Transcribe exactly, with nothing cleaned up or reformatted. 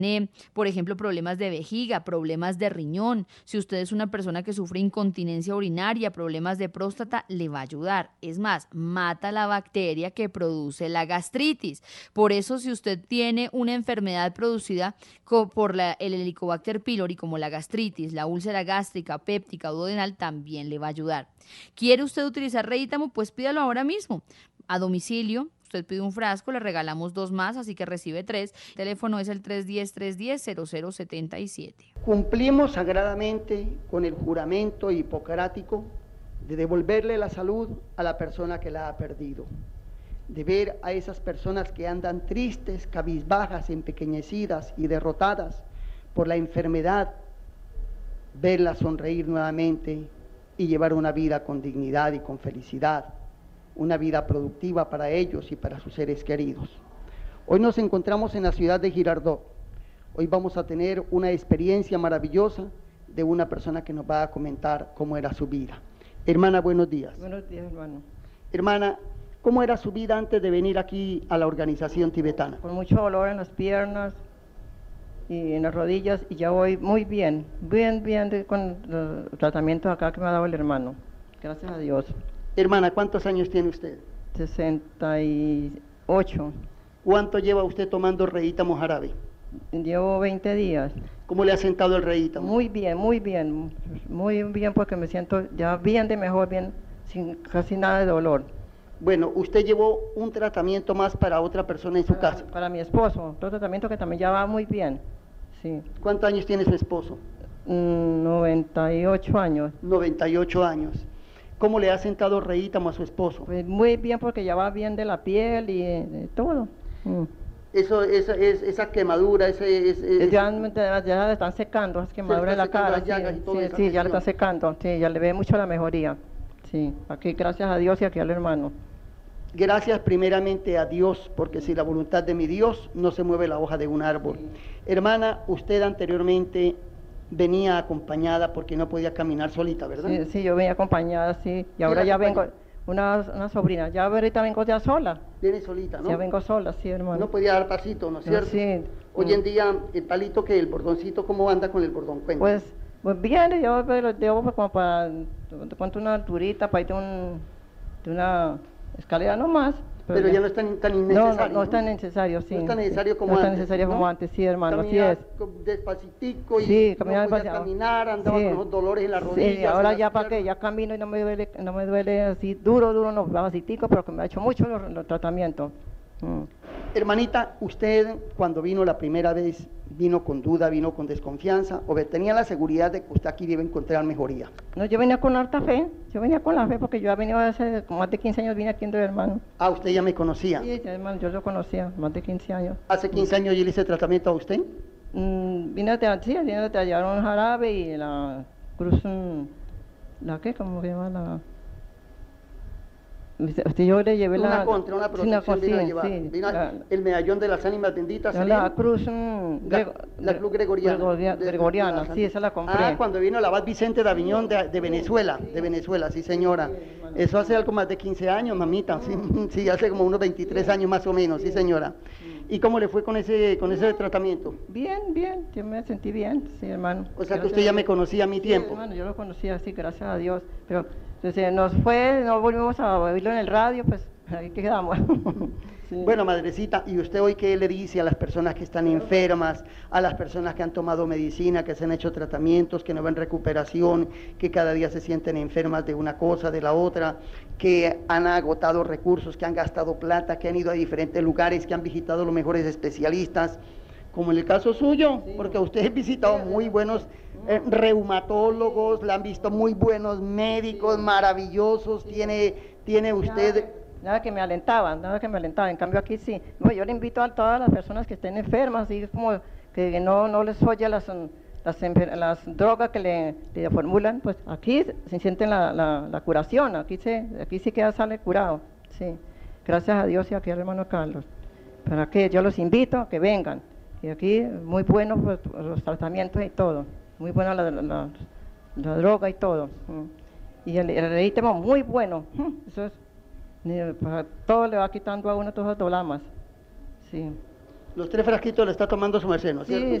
tiene, por ejemplo, problemas de vejiga, problemas de riñón, si usted es una persona que sufre incontinencia urinaria, problemas de próstata, le va a ayudar. Es más, mata la bacteria que produce la gastritis. Por eso, si usted tiene una enfermedad producida co- por la- el Helicobacter pylori, como la gastritis, la úlcera gástrica, péptica o duodenal, también le va a ayudar. ¿Quiere usted utilizar Reítamo? Pues pídalo ahora mismo, a domicilio. Usted pide un frasco, le regalamos dos más, así que recibe tres. El teléfono es el tres uno cero, tres uno cero, cero cero siete siete. Cumplimos sagradamente con el juramento hipocrático de devolverle la salud a la persona que la ha perdido, de ver a esas personas que andan tristes, cabizbajas, empequeñecidas y derrotadas por la enfermedad, verlas sonreír nuevamente y llevar una vida con dignidad y con felicidad, una vida productiva para ellos y para sus seres queridos. Hoy nos encontramos en la ciudad de Girardot. Hoy vamos a tener una experiencia maravillosa de una persona que nos va a comentar cómo era su vida. Hermana, buenos días. Buenos días, hermano. Hermana, ¿cómo era su vida antes de venir aquí a la organización tibetana? Con mucho dolor en las piernas y en las rodillas, y ya voy muy bien, bien, bien de- con los tratamientos acá que me ha dado el hermano. Gracias a Dios. Hermana, ¿cuántos años tiene usted? sesenta y ocho. ¿Cuánto lleva usted tomando Reítamo jarabe? Llevo veinte días. ¿Cómo le ha sentado el Reítamo? Muy bien, muy bien, muy bien, porque me siento ya bien de mejor, bien, sin casi nada de dolor. Bueno, usted llevó un tratamiento más para otra persona en su Para, casa. para mi esposo, otro tratamiento que también ya va muy bien. Sí. ¿Cuántos años tiene su esposo? Mm, noventa y ocho años. noventa y ocho años. ¿Cómo le ha sentado Reítamo a su esposo? Pues muy bien, porque ya va bien de la piel y de todo. Mm. Eso, esa, es, esa quemadura, ese, es, es- Ya, ya, ya le están secando, es quemadura en la secando cara. las llagas Sí, y toda sí, esa sí, ya le cuestión. están secando, sí, ya le ve mucho la mejoría. Sí, aquí gracias a Dios y aquí al hermano. Gracias primeramente a Dios, porque sin la voluntad de mi Dios no se mueve la hoja de un árbol. Hermana, usted anteriormente venía acompañada porque no podía caminar solita, ¿verdad? Sí, sí, yo venía acompañada, sí, y ahora la ya acompaña? vengo, una, una sobrina, ya ahorita vengo ya sola, Viene solita, ¿no? ya vengo sola, sí, hermano. No podía dar pasito, ¿no es No, cierto? sí. Hoy en Mm. día, el palito que el bordoncito, ¿cómo anda con el bordón? Cuéntame. Pues, pues bien, yo pero llevo pues como para, te cuento una alturita, para ir de, un, de una escalera nomás. Pero ya no es tan, tan No, innecesario. no, no es tan necesario, sí. No es tan sí. necesario como No es antes. tan necesario ¿no? como antes, sí, hermano, así Caminaba es. co- despacitico y Sí, no caminaba podía despacio. caminar, andaba Sí. con los dolores en las rodillas. Sí, ahora en ya las para que piernas. ya camino y no me duele, no me duele así duro, duro, no, bajitico, pero que me ha hecho mucho los, los tratamientos. Mm. Hermanita, usted cuando vino la primera vez, vino con duda, vino con desconfianza, o tenía la seguridad de que usted aquí iba a encontrar mejoría. No, yo venía con harta fe, yo venía con la fe porque yo he venido hace como más de quince años, vine aquí en hermano. Ah, usted ya me conocía. Sí, ya, hermano, yo lo conocía, más de quince años. Hace quince años yo le hice tratamiento a usted. Mm, vine de sí, vine de llevar un jarabe y la cruz, mm, ¿la qué? ¿Cómo se llama la...? Sí, yo le llevé Una la... contra, una sí, protección con- vino a sí, llevar. sí, Vino la- el medallón de las ánimas benditas. la, ¿sería? cruz mm, La, grego- la cruz gregoriana. gregoria- de- gregoriana, de la sí, esa la compré. Ah, cuando vino la abad Vicente de Aviñón de, de Venezuela, de Venezuela, sí señora. Eso hace algo más de quince años, mamita, sí, sí, hace como unos veintitrés años más o menos, sí señora. ¿Y cómo le fue con ese, con ese tratamiento? Bien, bien, yo me sentí bien, sí, hermano. O sea que Gracias usted ya a me Dios. conocía a mi Sí, tiempo. hermano, yo lo conocía, sí, gracias a Dios. Pero entonces, nos fue, no volvimos a oírlo en el radio, pues ahí quedamos. Sí. Bueno, madrecita, ¿y usted hoy qué le dice a las personas que están enfermas, a las personas que han tomado medicina, que se han hecho tratamientos, que no ven recuperación, que cada día se sienten enfermas de una cosa, de la otra, que han agotado recursos, que han gastado plata, que han ido a diferentes lugares, que han visitado los mejores especialistas, como en el caso suyo, porque usted ha visitado muy buenos eh, reumatólogos, le han visto muy buenos médicos, maravillosos, tiene, tiene usted... Nada que me alentaba, nada que me alentaba. En cambio aquí sí. Bueno, yo le invito a todas las personas que estén enfermas, así como que no, no les oye las, las, enfer- las drogas que le, le formulan, pues aquí se sienten la, la, la curación, aquí, se, aquí sí queda sale curado. Sí. Gracias a Dios y aquí al hermano Carlos. Para que yo los invito a que vengan. Y aquí muy buenos pues, los tratamientos y todo. Muy buena la, la, la, la droga y todo. Mm. Y el, el Reítamo muy bueno. Mm, Eso es. Ni- para todo le va quitando a uno todos los dolamas. Sí. Los tres frasquitos le está tomando su merced, ¿no es Sí, cierto?